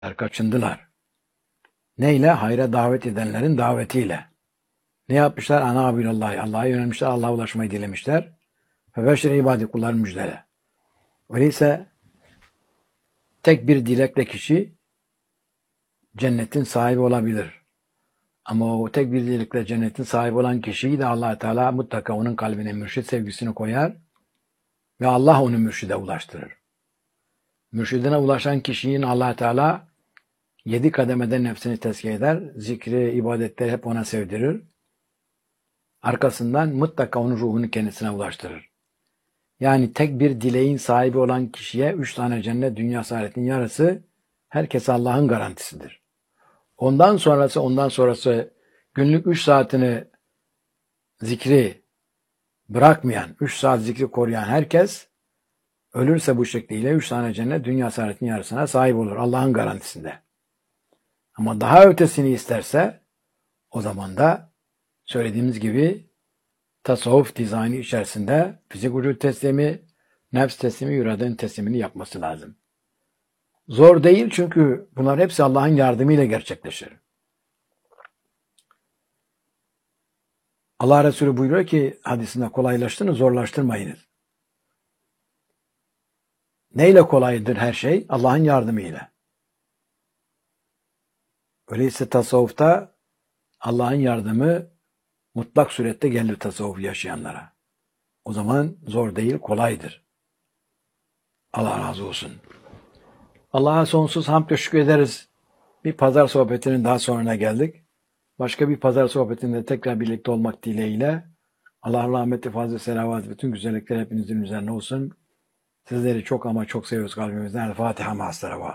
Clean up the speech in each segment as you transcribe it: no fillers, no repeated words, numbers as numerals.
kaçındılar. Neyle? Hayra davet edenlerin davetiyle. Ne yapmışlar? Ana abilallah. Allah'a yönelmişler. Allah'a ulaşmayı dilemişler. Febeşşir ibadi kullar müjdele. Öyleyse tek bir dilekle kişi cennetin sahibi olabilir. Ama o tek bir dilekle cennetin sahibi olan kişiyi de Allah Teala mutlaka onun kalbine mürşid sevgisini koyar ve Allah onu mürşide ulaştırır. Mürşidine ulaşan kişinin Allah Teala 7 kademede nefsini tezkiye eder. Zikri, ibadetleri hep ona sevdirir. Arkasından mutlaka onun ruhunu kendisine ulaştırır. Yani tek bir dileğin sahibi olan kişiye 3 tane cennet, dünya saadetin yarısı herkese Allah'ın garantisidir. Ondan sonrası günlük 3 saatini zikri bırakmayan, 3 saat zikri koruyan herkes ölürse bu şekliyle 3 tane cennet, dünya saadetin yarısına sahip olur. Allah'ın garantisinde. Ama daha ötesini isterse o zaman da söylediğimiz gibi tasavvuf dizaynı içerisinde fizik vücut teslimi, nefs teslimi, iradenin teslimini yapması lazım. Zor değil çünkü bunlar hepsi Allah'ın yardımıyla gerçekleşir. Allah Resulü buyuruyor ki hadisinde kolaylaştırın, zorlaştırmayınız. Neyle kolaydır her şey? Allah'ın yardımıyla. Öyleyse tasavvufta Allah'ın yardımı mutlak surette gelir tasavvuf yaşayanlara. O zaman zor değil, kolaydır. Allah razı olsun. Allah'a sonsuz hamd ve şükür ederiz. Bir pazar sohbetinin daha sonuna geldik. Başka bir pazar sohbetinde tekrar birlikte olmak dileğiyle Allah rahmeti, fazla selavat, bütün güzellikler hepinizin üzerine olsun. Sizleri çok ama çok seviyoruz kalbimizden. El Fatiha ma'as salavat.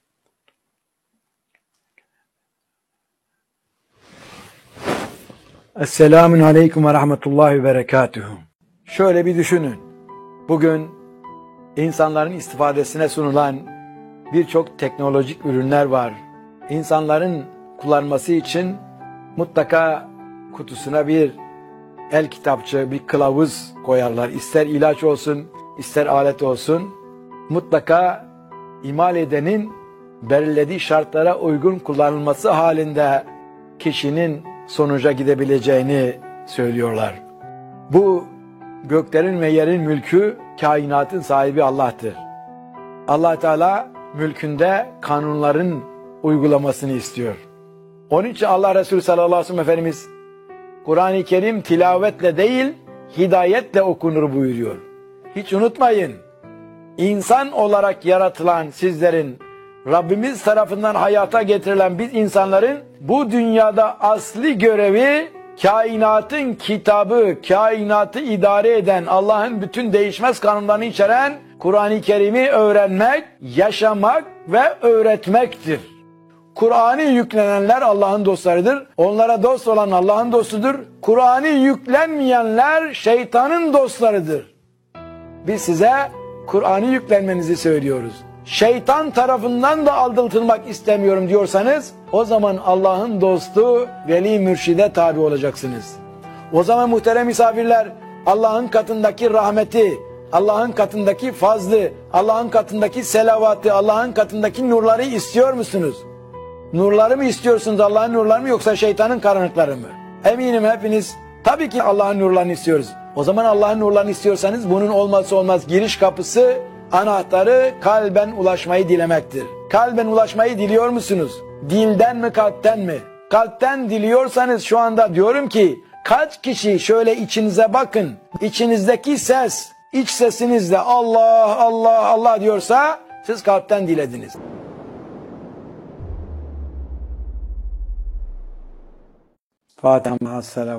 Esselamun aleyküm ve rahmetullahi ve berekatuhu. Şöyle bir düşünün. Bugün insanların istifadesine sunulan birçok teknolojik ürünler var. İnsanların kullanması için mutlaka kutusuna bir el kitapçığı, bir kılavuz koyarlar. İster ilaç olsun, ister alet olsun. Mutlaka imal edenin belirlediği şartlara uygun kullanılması halinde kişinin sonuca gidebileceğini söylüyorlar. Bu göklerin ve yerin mülkü, kainatın sahibi Allah'tır. Allah Teala mülkünde kanunların uygulamasını istiyor. Onun için Allah Resulü sallallahu aleyhi ve sellem Efendimiz Kur'an-ı Kerim tilavetle değil, hidayetle okunur buyuruyor. Hiç unutmayın, insan olarak yaratılan sizlerin, Rabbimiz tarafından hayata getirilen biz insanların bu dünyada asli görevi kainatın kitabı, kainatı idare eden, Allah'ın bütün değişmez kanunlarını içeren Kur'an-ı Kerim'i öğrenmek, yaşamak ve öğretmektir. Kur'an'ı yüklenenler Allah'ın dostlarıdır. Onlara dost olan Allah'ın dostudur. Kur'an'ı yüklenmeyenler şeytanın dostlarıdır. Biz size Kur'an'ı yüklenmenizi söylüyoruz. Şeytan tarafından da aldatılmak istemiyorum diyorsanız o zaman Allah'ın dostu veli mürşide tabi olacaksınız. O zaman muhterem misafirler, Allah'ın katındaki rahmeti, Allah'ın katındaki fazlı, Allah'ın katındaki selavatı, Allah'ın katındaki nurları istiyor musunuz? Nurları mı istiyorsunuz, Allah'ın nurları mı, yoksa şeytanın karanlıkları mı? Eminim hepiniz tabii ki Allah'ın nurlarını istiyoruz. O zaman Allah'ın nurlarını istiyorsanız bunun olmazsa olmaz giriş kapısı, anahtarı kalben ulaşmayı dilemektir. Kalben ulaşmayı diliyor musunuz? Dilden mi, kalpten mi? Kalpten diliyorsanız şu anda diyorum ki kaç kişi şöyle içinize bakın. İçinizdeki ses, iç sesinizle Allah Allah Allah diyorsa siz kalpten dilediniz. Fatiha ma'as salavat.